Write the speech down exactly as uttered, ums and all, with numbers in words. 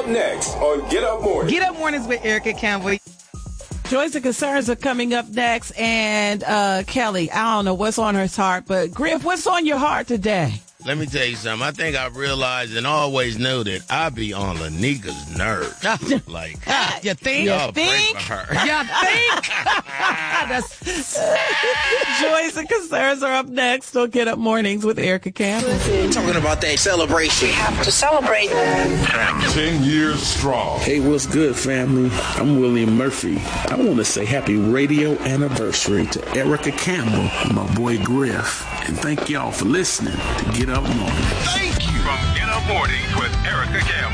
up next on Get Up Mornings. Get Up Mornings with Erica Campbell. Joys and concerns are coming up next. And uh, Kelly, I don't know what's on her heart, but Griff, what's on your heart today? Let me tell you something. I think I realized and always knew that I be on Lanika's nerves. Like, you think? y'all You pray think? for her. You think? That's... Joys and concerns are up next. Don't Get Up Mornings with Erica Campbell. Talking about that celebration. We have to celebrate. Ten years strong. Hey, what's good, family? I'm William Murphy. I want to say happy radio anniversary to Erica Campbell and my boy Griff. And thank y'all for listening to Get Up Mornings. Thank you. From Get Up Mornings with Erica Campbell.